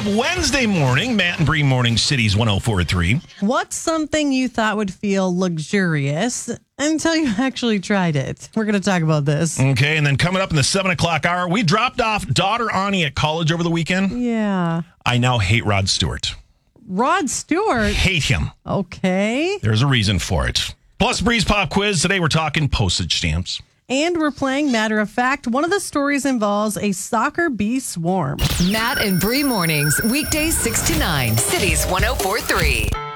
up Wednesday morning. Matt and Bree Morning Cities 104.3. What's something you thought would feel luxurious until you actually tried it? We're going to talk about this. Okay, and then coming up in the 7 o'clock hour, we dropped off daughter Ani at college over the weekend. Yeah. I now hate Rod Stewart. Rod Stewart? Hate him. Okay. There's a reason for it. Plus, Breeze Pop Quiz. Today we're talking postage stamps. And we're playing Matter of Fact. One of the stories involves a soccer bee swarm. Matt and Bree Mornings, weekdays 6 to 9, Cities 104.3.